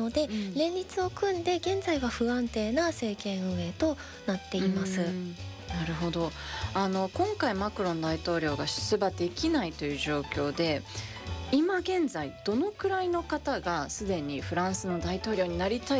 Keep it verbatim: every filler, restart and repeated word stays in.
ので、 うん、 連立を組んで現在は不安定な政権運営となっています。 うん、なるほど。あの今回マクロン大統領が出馬できないという状況で、今現在どのくらいの方がすでにフランスの大統領になりたい